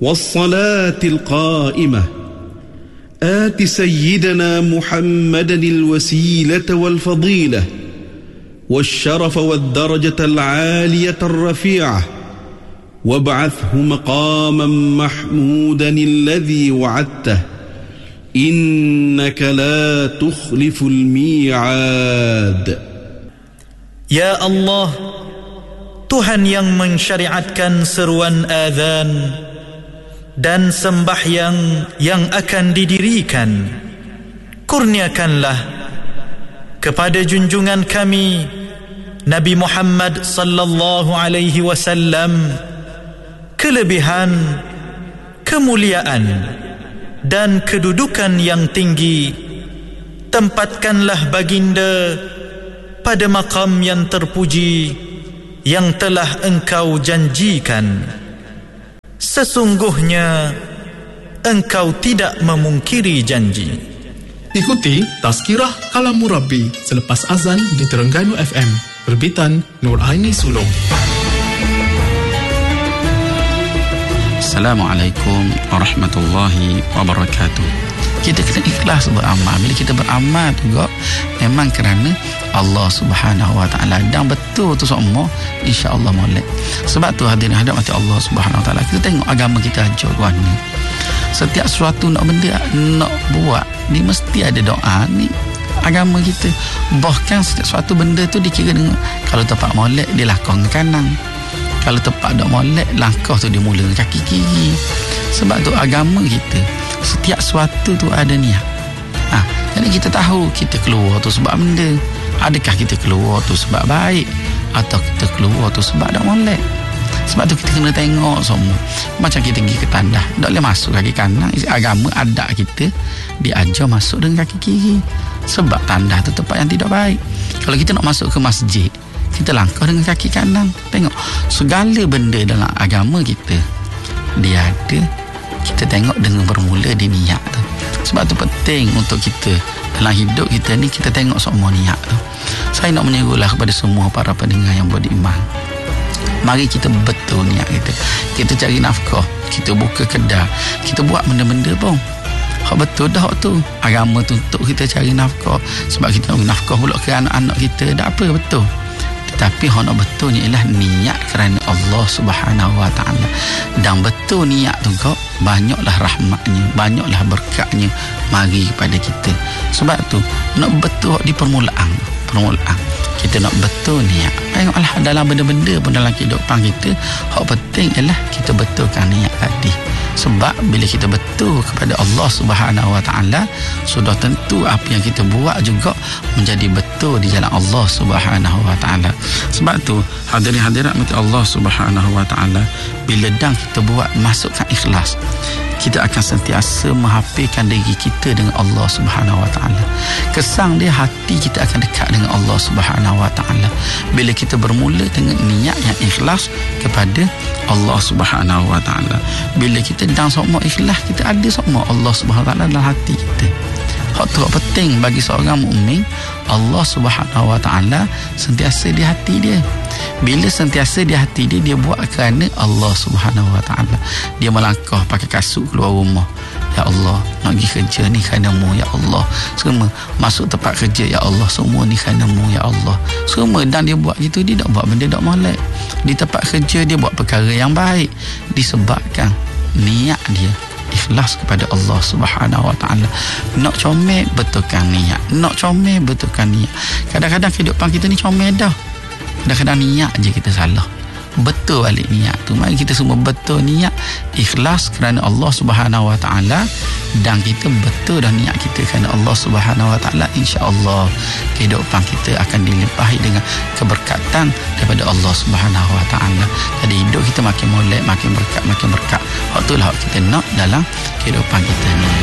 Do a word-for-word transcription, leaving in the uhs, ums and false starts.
والصلاة القائمة آت سيدنا محمدا الوسيلة والفضيلة والشرف والدرجة العالية الرفيعة وابعثه مقاما محمودا الذي وعدته إنك لا تخلف الميعاد. Ya Allah, Tuhan yang mensyariatkan seruan azan dan sembahyang yang akan didirikan, kurniakanlah kepada junjungan kami Nabi Muhammad sallallahu alaihi wasallam kelebihan, kemuliaan dan kedudukan yang tinggi. Tempatkanlah baginda pada maqam yang terpuji yang telah engkau janjikan. Sesungguhnya engkau tidak memungkiri janji. Ikuti Tazkirah Kalam Murabbi selepas azan di Terengganu F M, terbitan Nur Aini Sulong. Assalamualaikum warahmatullahi wabarakatuh. Kita kena ikhlas beramal. Bila kita beramal juga memang kerana Allah Subhanahu Wa Taala, dan betul tu semua insya-Allah molek. Sebab tu hadirin hadirat mati Allah Subhanahu Wa Taala, kita tengok agama kita ajar tuan ni. Setiap sesuatu nak benda nak buat ni mesti ada doa ni agama kita. Bahkan setiap sesuatu benda tu dikira dengan kalau tempat molek dia langkah kanan, kalau tempat tak molek langkah tu dia mula dengan kaki kiri. Sebab tu agama kita setiap sesuatu tu ada niat. Ha, jadi kita tahu kita keluar tu sebab benda. Adakah kita keluar tu sebab baik atau kita keluar tu sebab tak molek? Sebab tu kita kena tengok semua. Macam kita pergi ke tandah, tak boleh masuk kaki kanan. Agama adat kita diajar masuk dengan kaki kiri. Sebab tandah tu tempat yang tidak baik. Kalau kita nak masuk ke masjid, kita langkah dengan kaki kanan. Tengok segala benda dalam agama kita dia ada. Kita tengok dengan bermula di niat tu. Sebab tu penting untuk kita dalam hidup kita ni, kita tengok semua niat tu. Saya nak menyerulah kepada semua para pendengar yang beriman, mari kita betul niat kita. Kita cari nafkah, kita buka kedai, kita buat benda-benda pun hak betul dah tu. Agama tu untuk kita cari nafkah. Sebab kita nak nafkah pula ke anak-anak kita, tak apa, betul. Tetapi hak nak betulnya ialah niat kerana Allah Subhanahu Wa Taala. Dan betul niat tu kau, banyaklah rahmatnya, banyaklah berkatnya mari kepada kita. Sebab tu nak betul di permulaan, permulaan kita nak betul niat. Tengoklah dalam benda-benda pun dalam kehidupan kita, hak penting ialah kita betulkan niat tadi. Sebab bila kita betul kepada Allah Subhanahu Wa Taala, sudah tentu apa yang kita buat juga menjadi betul di jalan Allah Subhanahu Wa Taala. Sebab tu hadirin hadirat mati Allah Subhanahu Wa Taala, bila dah kita buat masukkan ikhlas, kita akan sentiasa menghafirkan diri kita dengan Allah Subhanahu Wa Taala. Kesan dia hati kita akan dekat dengan Allah Subhanahu Wa Taala bila kita bermula dengan niat yang ikhlas kepada Allah Subhanahu Wa Taala. Bila kita dan semua ikhlas, kita ada semua Allah Subhanahu Wa Taala dalam hati kita. Hak tu penting bagi seorang mukmin. Allah Subhanahu Wa Taala sentiasa di hati dia. Bila sentiasa di hati dia, dia buat kerana Allah Subhanahu Wa Taala. Dia melangkah pakai kasut keluar rumah, ya Allah, nak pergi kerja ni kerana-Mu ya Allah. Semua masuk tempat kerja, ya Allah, semua ni kerana-Mu ya Allah. Semua, dan dia buat gitu, dia tak buat benda tak molek. Di tempat kerja dia buat perkara yang baik disebabkan niat dia ikhlas kepada Allah Subhanahu Wa Taala. Nak comel, betulkan niat. Nak comel, betulkan niat. Kadang-kadang kehidupan kita ni comel dah, kadang-kadang niat je kita salah. Betul balik niat tu. Mari kita semua betul niat, ikhlas kerana Allah Subhanahu Wa Taala, dan kita betul dah niat kita kerana Allah Subhanahu Wa Taala. Insya-Allah kehidupan kita akan dilimpahi dengan keberkatan daripada Allah Subhanahu Wa Taala. Jadi hidup kita makin molek, makin berkat, makin berkat. Waktulah kita nak dalam kehidupan kita ni.